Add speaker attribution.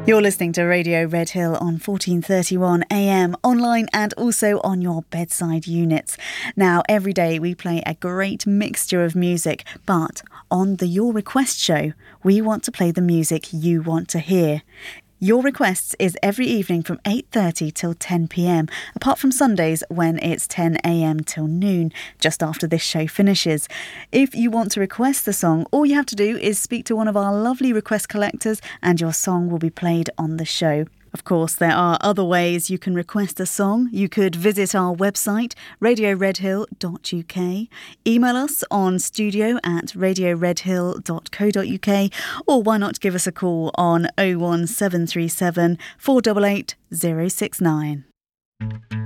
Speaker 1: You're listening to Radio Red Hill on 1431 AM, online and also on your bedside units. Now, every day we play a great mixture of music, but on the Your Request show, we want to play the music you want to hear. Your Requests is every evening from 8:30 till 10 p.m, apart from Sundays when it's 10 a.m. till noon, just after this show finishes. If you want to request the song, all you have to do is speak to one of our lovely request collectors and your song will be played on the show. Of course, there are other ways you can request a song. You could visit our website, radioredhill.uk, email us on studio@radioredhill.co.uk, or why not give us a call on 01737 488 069.